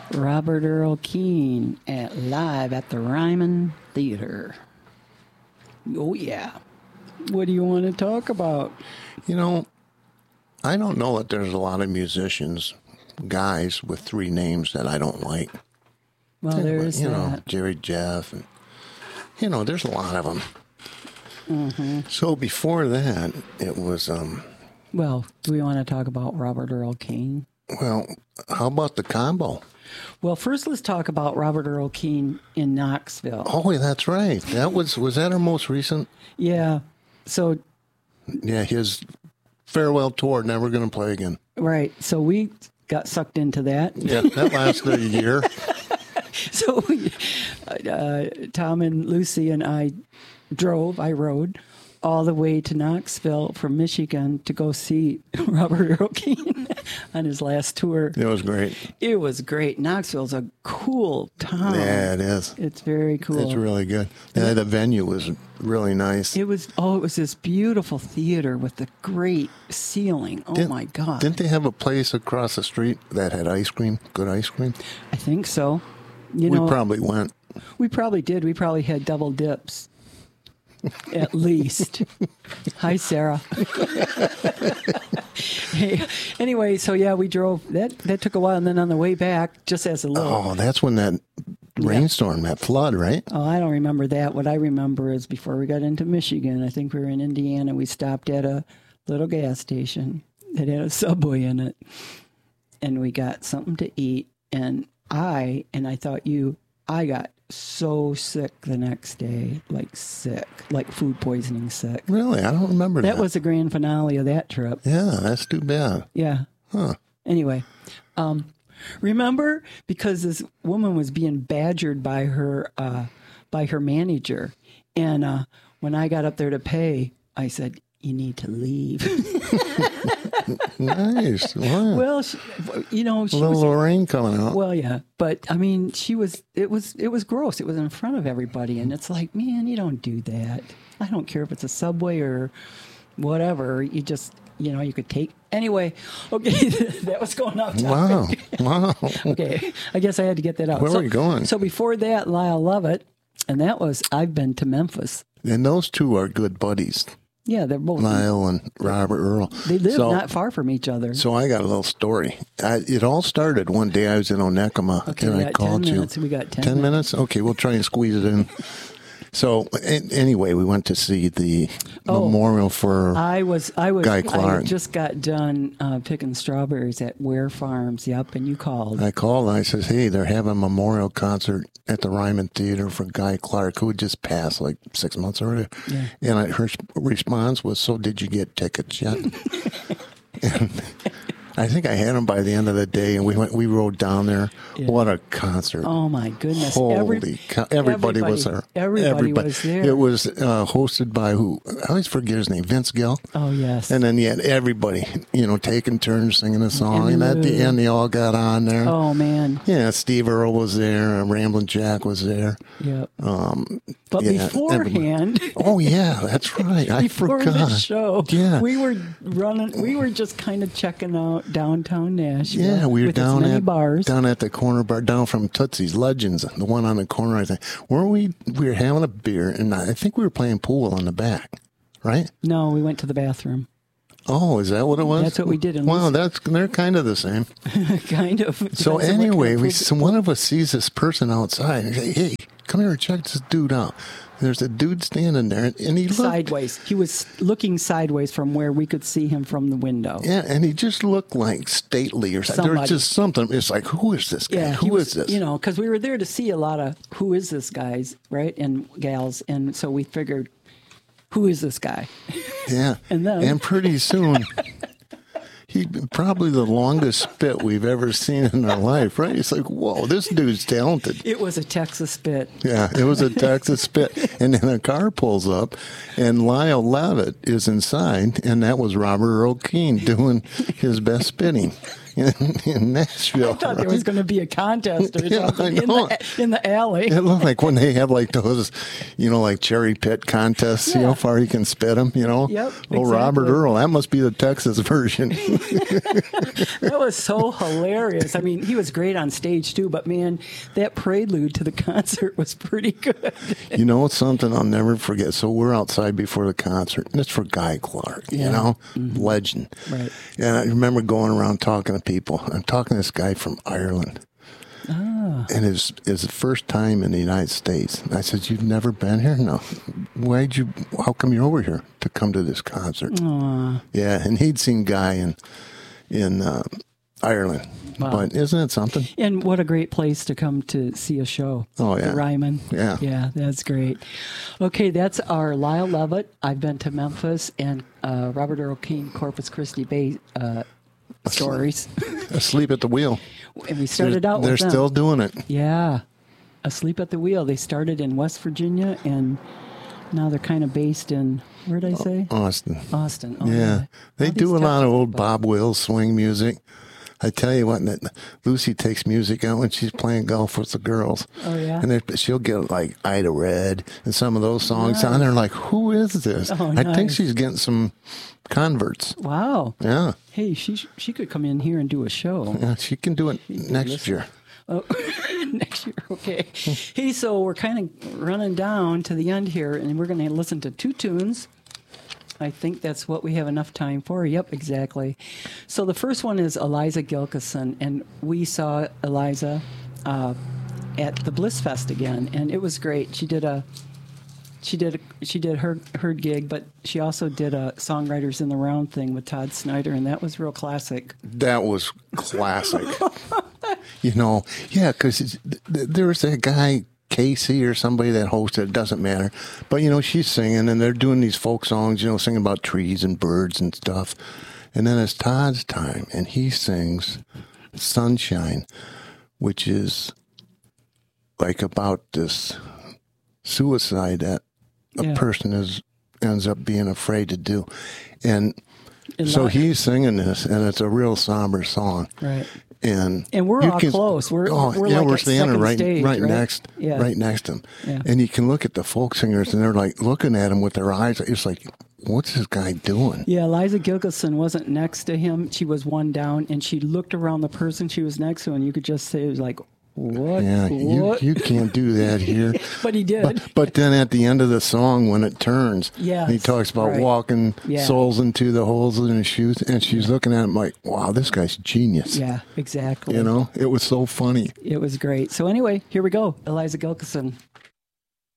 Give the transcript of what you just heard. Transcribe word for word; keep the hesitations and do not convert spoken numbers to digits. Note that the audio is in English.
Robert Earl Keen at live at the Ryman Theater. Oh yeah. What do you want to talk about? You know, I don't know that there's a lot of musicians, guys with three names that I don't like. Well, there is you that. know, Jerry Jeff, and you know, there's a lot of them. Mm-hmm. So before that, it was um. Well, do we want to talk about Robert Earl Keen? Well, how about the combo? Well, first let's talk about Robert Earl Keen in Knoxville. Oh, that's right. That was was that our most recent? Yeah. So. Yeah, his farewell tour. Never going to play again. Right. So we got sucked into that. Yeah, that lasted a year. So we, uh, Tom and Lucy and I drove. I rode all the way to Knoxville from Michigan to go see Robert Earl Keen on his last tour. It was great. It was great. Knoxville's a cool town. Yeah, it is. It's very cool. It's really good. Yeah, the venue was really nice. It was, oh, it was this beautiful theater with the great ceiling. Oh, didn't, my God. Didn't they have a place across the street that had ice cream? Good ice cream? I think so. You we know, probably went. We probably did. We probably had double dips. At least. Hi, Sarah. Hey, anyway, so yeah, we drove. That that took a while, and then on the way back, just as a little. Oh, that's when that rainstorm, that flood, right? Oh, I don't remember that. What I remember is before we got into Michigan, I think we were in Indiana. We stopped at a little gas station that had a Subway in it, and we got something to eat. And I and I thought you, I got so sick the next day, like sick, like food poisoning sick. Really? I don't remember that. That was the grand finale of that trip. Yeah, that's too bad. Yeah. Huh. Anyway, um, remember, because this woman was being badgered by her uh, by her manager, and uh, when I got up there to pay, I said, "You need to leave." Nice. Wow. Well, she, you know, she little was, Lorraine coming out. well, yeah, but I mean, she was. It was. It was gross. It was in front of everybody, and it's like, man, you don't do that. I don't care if it's a Subway or whatever. You just, you know, you could take anyway. Okay, that was going off topic. Wow. Wow. Okay, I guess I had to get that out. Where so, were you going? So before that, Lyle Lovett, and that was I've been to Memphis. And those two are good buddies, Yeah, they're both. Lyle and Robert Earl. They live so, not far from each other. So I got a little story. I, it all started one day I was in Onekama, Okay, and we I got called ten you. minutes. We got ten, ten minutes? Okay, we'll try and squeeze it in. So a- anyway, we went to see the Oh, memorial for I was, I was, Guy I Clark. had just got done uh, picking strawberries at Ware Farms. Yep, and you called. I called and I says, hey, they're having a memorial concert at the Ryman Theater for Guy Clark, who had just passed like six months earlier. Yeah. And I, her response was, so did you get tickets yet? And I think I had them by the end of the day, and we went. We rode down there. Yeah. What a concert! Oh my goodness! Holy Every, cow! Everybody, was there. Everybody, was there. It was uh, hosted by who? I always forget his name. Vince Gill. Oh yes. And then you had everybody, you know, taking turns singing a song, In and the at the mood. end they all got on there. Oh man. Yeah, Steve Earle was there. Uh, Ramblin' Jack was there. Yep. Um, But yeah, beforehand, oh yeah, that's right. I before forgot. the show, Yeah. we were running. We were just kind of checking out downtown Nashville. Yeah, we were with down its many at bars. down at the corner bar, down from Tootsie's Legends, the one on the corner. I think weren't we? We were having a beer, and I think we were playing pool on the back, right? No, we went to the bathroom. Oh, is that what it was? That's what we did in Wow, Lucy. that's they're kind of the same. Kind of. So Depends on what anyway, kind we of so one of us sees this person outside and say, "Hey, come here and check this dude out." There's a dude standing there, and he looked sideways. He was looking sideways from where we could see him from the window. Yeah, and he just looked like stately or something. There was Somebody. just something. It's like, who is this guy? Yeah, who he was, is this? You know, because we were there to see a lot of who is this guys, right, and gals, and so we figured, who is this guy? Yeah, And then- and pretty soon, he probably the longest spit we've ever seen in our life. Right? It's like, whoa, this dude's talented. It was a Texas spit. Yeah, it was a Texas spit. And then a car pulls up, and Lyle Lovett is inside, and that was Robert Earl Keen doing his best spitting. in, in Nashville. I thought there was going to be a contest or Yeah, something I in know. the, in the alley. It looked like when they have like those, you know, like cherry pit contests, see Yeah. how far you can spit them, you know? Yep, Oh, Robert exactly. Earl, that must be the Texas version. That was so hilarious. I mean, he was great on stage too, but man, that prelude to the concert was pretty good. You know, it's something I'll never forget. So we're outside before the concert, and it's for Guy Clark, Yeah. you know, legend. Right. And I remember going around talking to people. I'm talking to this guy from Ireland. Ah. And his his first time in the United States. And I said, "You've never been here? No. Why'd you? How come you're over here to come to this concert?" Aw. Yeah, and he'd seen Guy in in uh, Ireland. Wow. But isn't it something? And what a great place to come to see a show. Oh, yeah. The Ryman. Yeah. Yeah, that's great. Okay, that's our Lyle Lovett. I've been to Memphis and uh, Robert Earl Keen, Corpus Christi Bay uh, stories. Asleep at the wheel. And we started they're out they're with them. still doing it. Yeah. Asleep at the Wheel. They started in West Virginia and now they're kind of based in, where did I say? Austin. Austin. Oh, Yeah. They All do a these lot of Texas old people. Bob Wills swing music. I tell you what, that Lucy takes music out when she's playing golf with the girls. Oh, yeah? And they- she'll get like Ida Red and some of those songs on. Nice. They're like, who is this? Oh, I think nice. she's getting some converts. Wow. Yeah. Hey, she she could come in here and do a show. Yeah, she can do it next listen. year. Oh, next year, okay. Hey, so we're kind of running down to the end here, and we're going to listen to two tunes. I think that's what we have enough time for. Yep, exactly. So the first one is Eliza Gilkison, and we saw Eliza uh, at the Bliss Fest again, and it was great. She did a she did a, she did her her gig, but she also did a Songwriters in the Round thing with Todd Snyder, and that was real classic. That was classic. You know, yeah, because there's that guy, Casey or somebody that hosted, it doesn't matter. But, you know, she's singing and they're doing these folk songs, you know, singing about trees and birds and stuff. And then it's Todd's time and he sings Sunshine, which is like about this suicide that a Yeah. person is ends up being afraid to do. And And so lot- he's singing this and it's a real somber song. Right. And And we're you all close. We're- oh, we're yeah, like we're at standing second right, stage, right right? next, Yeah. right next to him. Yeah. And you can look at the folk singers, and they're like looking at him with their eyes. It's like, what's this guy doing? Yeah, Eliza Gilkison wasn't next to him. She was one down, and she looked around the person she was next to, and you could just say, it was like, what? Yeah, you, what? you can't do that here. But he did. But, but then at the end of the song, when it turns, Yes, he talks about right. walking Yeah. souls into the holes in his shoes, and she's looking at him like, wow, this guy's genius. Yeah, exactly. You know, it was so funny. It was great. So anyway, here we go. Eliza Gilkison.